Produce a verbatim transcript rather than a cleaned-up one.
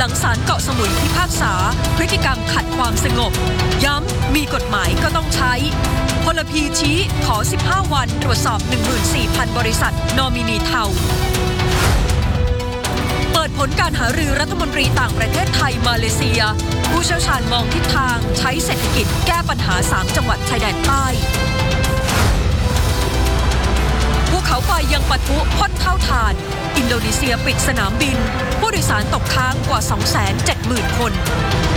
ลังศาลเกาะสมุยพิพากษาพฤติกรรมขัดความสงบย้ำมีกฎหมายก็ต้องใช้พลพีชี้ขอสิบห้าวันตรวจสอบ หนึ่งหมื่นสี่พัน บริษัทนอมินีเทาเปิดผลการหารือรัฐมนตรีต่างประเทศไทยมาเลเซียผู้เชี่ยวชาญมองทิศทางใช้เศรษฐกิจแก้ปัญหาสามจังหวัดชายแดนใต้ภูเขาไฟยังปะทุพ่นเท่าฐานอินโดนีเซียปิดสนามบินผู้โดยสารตกค้างกว่า สองแสนเจ็ดหมื่น คน